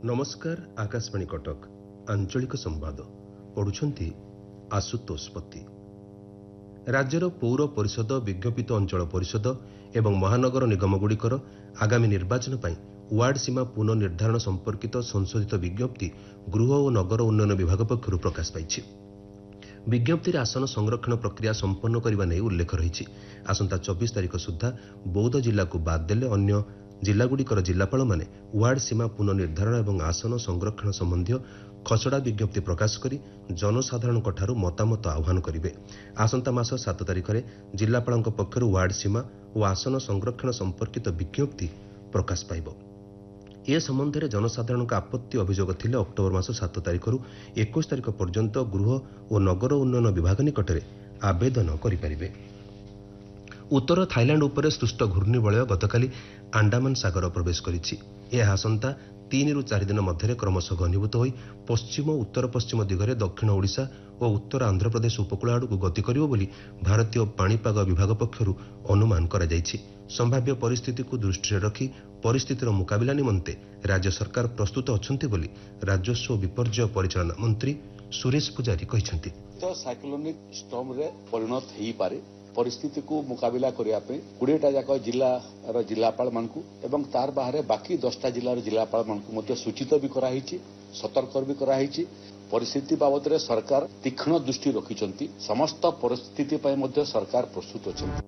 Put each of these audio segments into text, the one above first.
नमस्कार आकाशवाणी कटक आंचलिक संवाद पढ़ुछंती आशुतोष पति। राज्यर पौर परिषद विज्ञपित अंचल परिषद एवं महानगर निगमगुड़िकर आगामी निर्वाचन पर वार्ड सीमा पुनर्निर्धारण संपर्कित संशोधित विज्ञप्ति गृह और नगर उन्नयन विभाग पक्षर प्रकाश पाई। विज्ञप्ति आसन संरक्षण प्रक्रिया संपन्न करने नहीं उल्लेख रही। आसंता 24 तारिख सुधा बौद्ध जिला को बाद देले अन्य जिलागुड़िकर जिलापाल माने वार्ड सीमा पुनर्निर्धारण एवं आसन संरक्षण संबंधी खसड़ा विज्ञप्ति प्रकाश करी जनसाधारण मतामत आह्वान करेंगे। आसंता मास 7 तारिख में जिलापाल पक्षर वार्ड सीमा और आसन संरक्षण संपर्कित विज्ञप्ति प्रकाश पाइब। ए संबंध में जनसाधारण आपत्ति अभियोग थिले अक्टोबर मास 7 तारिख 21 तारिख पर्यंत गृह और नगर उन्नयन विभाग निकटरे आवेदन करें। उत्तर थाईलैंड उपरे सृष्ट घूर्णिबलय गतकाली अंडमान सागर प्रवेश करिछि। यह आसंता 3 ରୁ 4 दिन मध्य क्रमशः घनीभूत होई पश्चिम उत्तर पश्चिम दिगरे दक्षिण ओडिशा और उत्तर आंध्र प्रदेश उपकूल आड़क गति करिवो बोली भारतीय पाणीपाग विभाग पक्षरु अनुमान करा जायछि। संभाव्य परिस्थिति को दृष्टि रखी परिस्थितिर मुकाबिला निमंते राज्य सरकार प्रस्तुत अछंती बोली राजस्व और विपर्यय परिचालना मंत्री सुरेश पुजारी कहिसंती। तो साइक्लोनिक स्टॉर्म रे परिणत हेई पारे परिस्थिति को मुकाबिला करिया पे 20टा जाक जिल्लार जिलापाल मानकु एवं तार बाहर बाकी 10टा जिल्लार जिलापाल मानकु मध्ये सूचित भी करा हिची सतर्क भी करा हिची। परिस्थिति बाबद रे सरकार तीक्ष्ण दृष्टि रखिचंती। समस्त परिस्थिति पय मध्ये सरकार प्रस्तुत अछंती।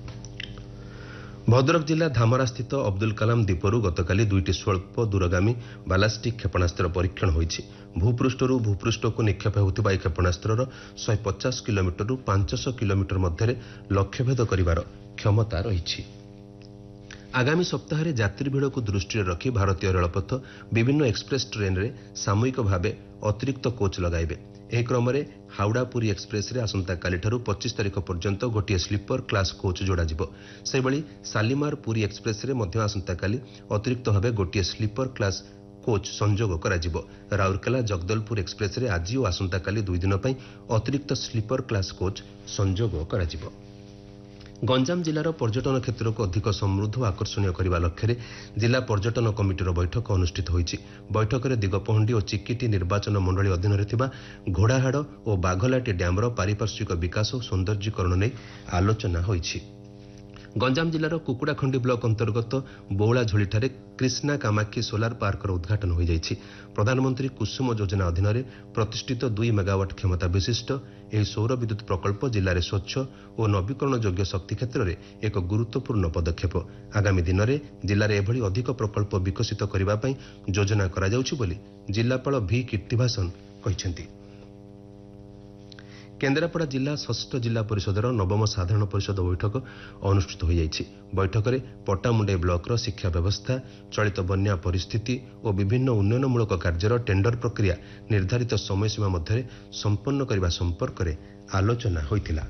भद्रक जिला धामरा स्थित अब्दुल कलाम द्वीपरू गतकाली 2टी स्वल्प दूरगामी बालास्टिक क्षेपणास्त्र परीक्षण होईछि। भूपृष्ठरू भूपृष्ठ को निक्षेप होउथिबा ए क्षेपणास्त्रर 150 किलोमीटर 500 किलोमीटर मध्य लक्ष्यभेद करिवार क्षमता रहिछि। आगामी सप्ताह यात्री भीड़ को दृष्टि रखी भारतीय रेलपथ विभिन्न एक्सप्रेस ट्रेन रे सामूहिक भावे अतिरिक्त कोच लगाइबे। एही क्रम में हावड़ा पुरी एक्सप्रेस रे आसंता काली 25 तारिख पर्यंत गोटे स्लीपर क्लास कोच जोड़ा जिवो। सेबळी शालीमार पुरी एक्सप्रेस रे मध्य आसंता काली अतिरिक्त भावे गोटे स्लीपर क्लास कोच संजोग करा जिवो। राउरकेला जगदलपुर एक्सप्रेस रे आज और आसंता काली 2 दिन पई अतिरिक्त स्लीपर क्लास कोच संजोग करा जिवो। गंजाम जिलार पर्यटन क्षेत्र को अधिक समृद्ध और आकर्षणीय करने लक्ष्य जिला पर्यटन कमिटर बैठक अनुष्ठित होईछि। बैठक में दिगपहंडी और चिकिटी निर्वाचन मंडली अधीन घोड़ाहाड़ और बाघलाटी डैम्र पारिपार्श्विक विकास और सौंदर्यीकरण नहीं आलोचना होईछि। गंजाम जिलार कुकुड़ाखंडी ब्लॉक अंतर्गत बौलाझोलीଠାରେ कृष्णा कामाक्षी सोलार पार्कर उद्घाटन हो जाइछि। प्रधानमंत्री कुसुम योजना अधीन प्रतिष्ठित 2 मेगावाट क्षमता विशिष्ट यह सौर विद्युत प्रकल्प जिले में स्वच्छ और नवीकरण योग्य शक्ति क्षेत्र में एक गुरुत्वपूर्ण पदक्षेप। आगामी दिन में जिले में एभली अधिक प्रकल्प विकसित करने योजना करा जाउछि बोली जिलापाल भी कीर्तिभासन कहिसेंती। केन्द्रापड़ा जिला 6ठ जिला परिषदर नवम साधारण परिषद बैठक अनुष्ठित हो जाइछि। बैठक में पट्टामुंडे ब्लॉकर शिक्षा व्यवस्था चलित बन्या परिस्थिति और विभिन्न उन्नयनमूलक कार्यर टेंडर प्रक्रिया निर्धारित समयसीमा मध्य संपन्न करने संपर्क में आलोचना होइतिला।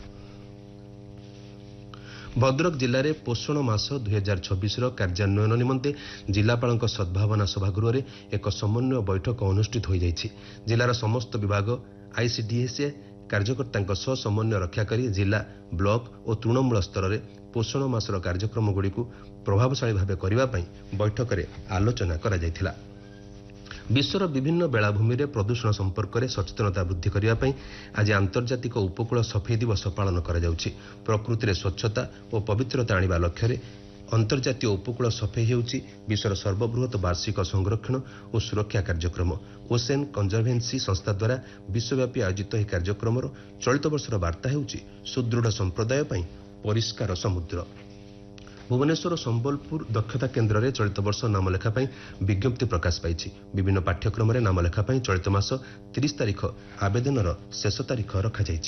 भद्रक जिले में पोषण मास 2026 कार्यान्वयन निमंते जिलापाल सद्भावना सभागृह में एक समन्वय बैठक अनुष्ठित हो जाइछि। जिलार समस्त विभाग आईसीडीएस कार्यकर्ता सह समन्वय रक्षा करी जिला ब्लॉक और तृणमूल स्तर में पोषण मासर कार्यक्रम गुड़ी प्रभावशाली भाव करने बैठक में आलोचना करा जायथिला। विश्वर विभिन्न बेलाभूमि में प्रदूषण संपर्क में सचेतनता वृद्धि करने आज आंतर्जातिक उपकूल सफेई दिवस पालन करा जाउछि। प्रकृति में स्वच्छता और पवित्रता आनिबा लक्ष्य अंतर्जातीय उपकूल सफेई हेउछि विश्वर सर्वबृहत वार्षिक संरक्षण और सुरक्षा कार्यक्रम। ओसेन कंजर्भेन्सी संस्था द्वारा विश्वव्यापी आयोजित यह कार्यक्रम चलित वर्षर वार्ता हेउछि सुदृढ़ संप्रदाय पई परिष्कार समुद्र। भुवनेश्वर संबलपुर दक्षता केन्द्र में चलित वर्ष नामलेखा पई विज्ञप्ति प्रकाश पाई। विभिन्न पाठ्यक्रम में नामलेखा पई चलित मास 30 तारिख आवेदनर शेष तारिख रखा जाइछि।